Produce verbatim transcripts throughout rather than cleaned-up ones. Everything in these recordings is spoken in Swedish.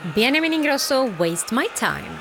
Benjamin Ingrosso, Waste My Time.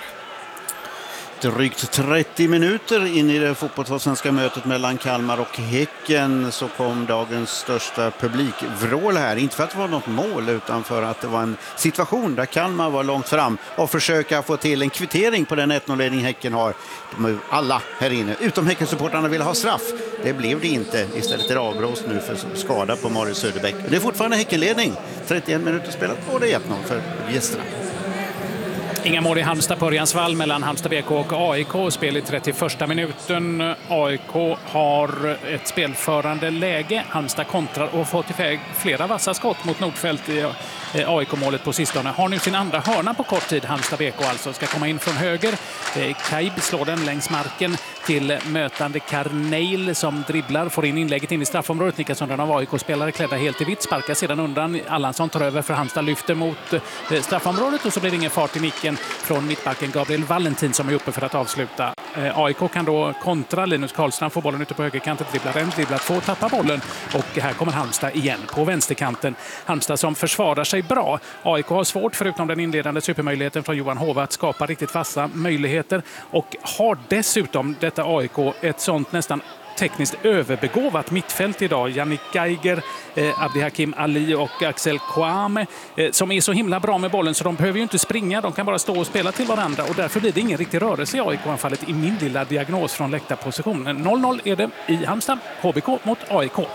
Drygt trettio minuter in i det fotbollsallsvenska mötet mellan Kalmar och Häcken så kom dagens största publikvrål här. Inte för att det var något mål utan för att det var en situation där Kalmar var långt fram och försöka få till en kvittering på den ett noll-ledning Häcken har. De är alla här inne, utom Häcken-supportarna ville ha straff. Det blev det inte. Istället är det avblåst nu för skada på Marius Söderbäck. Det är fortfarande Häckenledning. trettioen minuter spelat och det är ett noll för gästerna. Inga mål i Halmstad på Örjansvall mellan Halmstad B K och A I K. Spel i trettioförsta minuten. A I K har ett spelförande läge. Halmstad kontrar och har fått iväg flera vassa skott mot Nordfält i A I K-målet på sistone. Har nu sin andra hörna på kort tid. Halmstad B K alltså ska komma in från höger. Kaib slår den längs marken till mötande Karneil som dribblar. Får in inlägget in i straffområdet. Nikasson av A I K-spelare klädda helt i vitt. Sparkar sedan undan. Allansson tar över för Halmstad lyfter mot straffområdet och så blir det ingen fart i nicken från mittbacken Gabriel Valentin som är uppe för att avsluta. A I K kan då kontra. Linus Karlstrand får bollen ute på högerkanten, dribblar en, dribblar två, tappar bollen och här kommer Halmstad igen på vänsterkanten. Halmstad som försvarar sig bra. A I K har svårt, förutom den inledande supermöjligheten från Johan Hova, att skapa riktigt fasta möjligheter och har dessutom detta A I K ett sånt nästan tekniskt överbegåvat mittfält idag. Yannick Geiger, eh, Abdi Hakim Ali och Axel Kouame eh, som är så himla bra med bollen så de behöver ju inte springa, de kan bara stå och spela till varandra och därför blir det ingen riktig rörelse i A I K-anfallet i min lilla diagnos från läktarpositionen. noll noll är det i Halmstad, H B K mot A I K.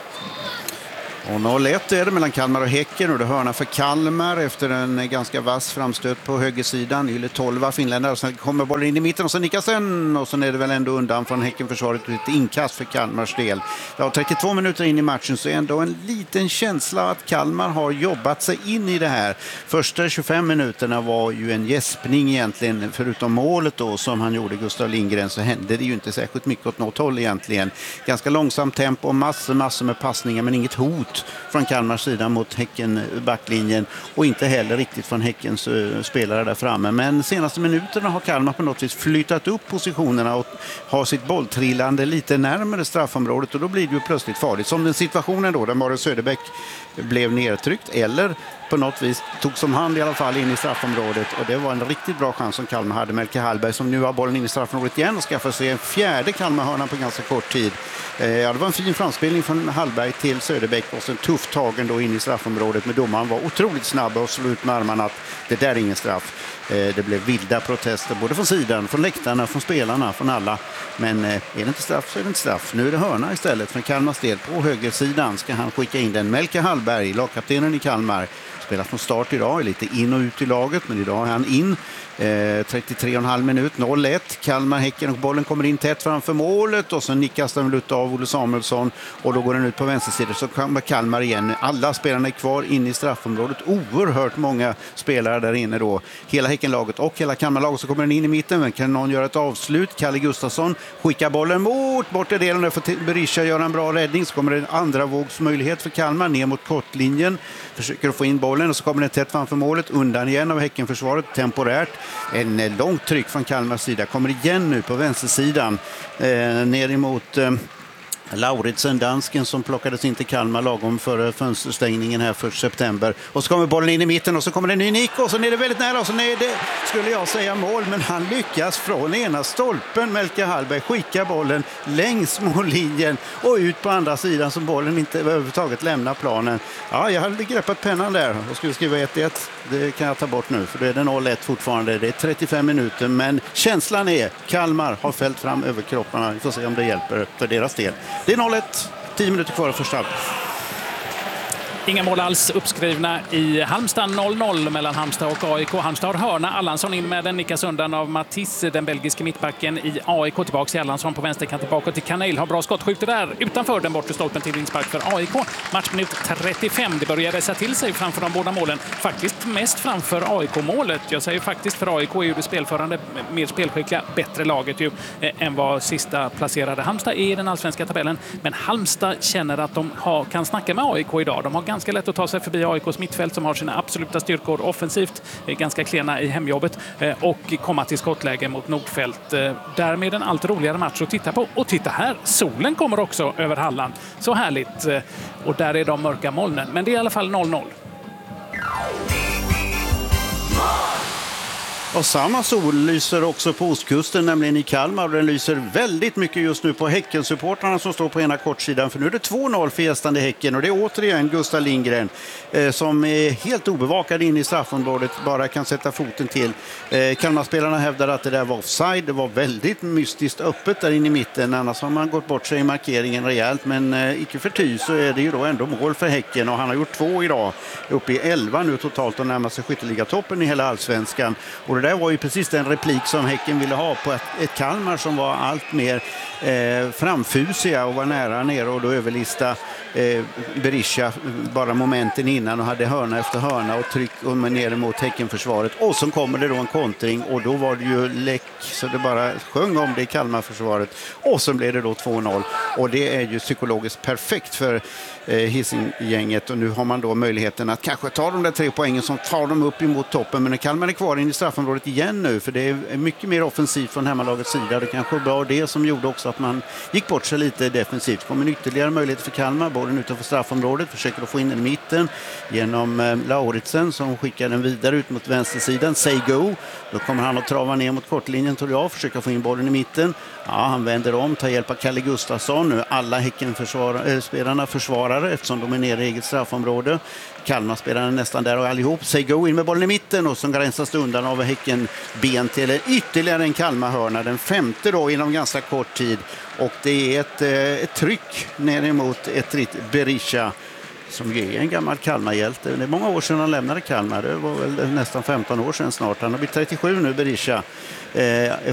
Och noll ett är det mellan Kalmar och Häcken och det hörna för Kalmar efter en ganska vass framstöt på högersidan. Yle tolva finländare och sen kommer bollen in i mitten och så nickas den och så är det väl ändå undan från Häckenförsvaret ett inkast för Kalmars del. Ja, trettiotvå minuter in i matchen så är ändå en liten känsla att Kalmar har jobbat sig in i det här. Första tjugofem minuterna var ju en gäspning egentligen, förutom målet då som han gjorde Gustav Lindgren så hände det ju inte särskilt mycket åt något håll egentligen. Ganska långsamt tempo och massor, massor med passningar men inget hot från Kalmars sida mot Häcken backlinjen och inte heller riktigt från Häckens uh, spelare där framme. Men senaste minuterna har Kalmar på något vis flyttat upp positionerna och har sitt bolltrillande lite närmare straffområdet och då blir det ju plötsligt farligt. Som den situationen då där Marius Söderbäck blev nedtryckt eller på något vis tog som hand i alla fall in i straffområdet och det var en riktigt bra chans som Kalmar hade. Melke Hallberg som nu har bollen in i straffområdet igen och skaffar sig en fjärde Kalmarhörna på ganska kort tid. Eh, ja, det var en fin framspelning från Hallberg till Söderbäck och sen tuff tagen då in i straffområdet med domaren var otroligt snabb och slog ut med armarna att det där är ingen straff. Eh, det blev vilda protester både från sidan, från läktarna, från spelarna, från alla. Men eh, är det inte straff så är det inte straff. Nu är det hörna istället för Kalmars del. På högersidan ska han skicka in den. Melke Hallberg, lagkaptenen i Kalmar, spelar från start idag, är lite in och ut i laget men idag är han in. Eh, trettiotre och en halv minut, noll ett. Kalmar, Häcken och bollen kommer in tätt framför målet och så nickas den ut av Olle Samuelsson och då går den ut på vänstersidan så kommer Kalmar igen. Alla spelarna är kvar inne i straffområdet. Oerhört många spelare där inne då. Hela Häckenlaget och hela Kalmarlaget så kommer den in i mitten. Men kan någon göra ett avslut? Kalle Gustafsson skickar bollen mot bortre delen där för Berisha göra en bra räddning. Så kommer det en andra vågsmöjlighet för Kalmar ner mot kortlinjen. Försöker få in bollen och så kommer den tätt framför målet. Undan igen av Häckenförsvaret temporärt. En långt tryck från Kalmars sida. Kommer igen nu på vänstersidan. Eh, ner emot... Eh, Lauritsen, dansken som plockades in till Kalmar lagom före fönsterstängningen här för september. Och så kommer bollen in i mitten och så kommer det en ny nick och så är det väldigt nära och så är det, skulle jag säga, mål. Men han lyckas från ena stolpen. Melke Hallberg skickar bollen längs mållinjen och ut på andra sidan så bollen inte överhuvudtaget lämnar planen. Ja, jag hade greppat pennan där och skulle skriva ett ett. Det kan jag ta bort nu för det är det noll ett fortfarande. Det är trettiofem minuter men känslan är Kalmar har fällt fram över kropparna. Vi får se om det hjälper för deras del. Det är noll ett, tio minuter kvar första halvlek. Inga mål alls uppskrivna i Halmstad. noll noll mellan Halmstad och A I K. Halmstad har hörna. Allansson in med den, nickas undan av Mattis, den belgiska mittbacken i A I K. Tillbaka till Allansson på vänsterkant, tillbaka till Karneil. Har bra skott, skjuter där utanför den bortre stolpen till vinspark för A I K. Matchminut trettiofem. Det börjar resa till sig framför de båda målen. Faktiskt mest framför A I K-målet. Jag säger faktiskt för A I K är ju det spelförande, mer spelskickliga, bättre laget ju eh, än vad sista placerade Halmstad är i den allsvenska tabellen. Men Halmstad känner att de har, kan snacka med A I K idag. De har ganska lätt att ta sig förbi A I Ks mittfält som har sina absoluta styrkor offensivt, är ganska klena i hemjobbet och komma till skottläge mot Nordfält. Därmed en allt roligare match att titta på. Och titta här, solen kommer också över Halland. Så härligt. Och där är de mörka molnen. Men det är i alla fall noll noll. Och samma sol lyser också på ostkusten, nämligen i Kalmar. Och den lyser väldigt mycket just nu på Häcken-supportrarna som står på ena kortsidan. För nu är det två noll för gästande Häcken. Och det är återigen Gustav Lindgren eh, som är helt obevakad in i straffområdet. Bara kan sätta foten till. Eh, Kalmarspelarna hävdar att det där var offside. Det var väldigt mystiskt öppet där inne i mitten. Annars har man gått bort sig i markeringen rejält. Men eh, icke förty så är det ju då ändå mål för Häcken. Och han har gjort två idag. Uppe i elva nu totalt och närmar sig skytteligatoppen i hela allsvenskan. Och det där var ju precis den replik som Häcken ville ha på ett, ett Kalmar som var allt mer eh, framfusiga och var nära ner och då överlista eh, Berisha bara momenten innan och hade hörna efter hörna och tryck och ner mot Häckenförsvaret. Och så kommer det då en kontring och då var det ju läck så det bara sjöng om det i Kalmarförsvaret. Och så blev det då två noll och det är ju psykologiskt perfekt för eh, Hising-gänget och nu har man då möjligheten att kanske ta de där tre poängen som tar dem upp emot toppen, men Kalmar är kvar in i straffområdet igen nu för det är mycket mer offensivt från hemmalagets sida. Det kanske var det som gjorde också att man gick bort sig lite defensivt. Kommer en ytterligare möjlighet för Kalmar, bollen utanför straffområdet, försöker att få in den i mitten genom eh, Lauritsen som skickar den vidare ut mot vänstersidan. Say go, då kommer han att trava ner mot kortlinjen tror jag, försöka få in bollen i mitten. Ja, han vänder om, tar hjälp av Kalle Gustafsson nu. Alla Häcken-spelarna försvarare eftersom de är nere i eget straffområde. Kalmar-spelarna nästan där och allihop. Say go in med bollen i mitten och som gränsas undan av Häcken ben till ytterligare en Kalmar-hörna. Den femte då inom ganska kort tid. Och det är ett, ett tryck ner emot ett ritt Berisha som är en gammal Kalmar-hjälte. Det är många år sedan han lämnade Kalmar. Det var väl nästan femton år sedan snart. Han har blivit trettiosju nu, Berisha. Eh,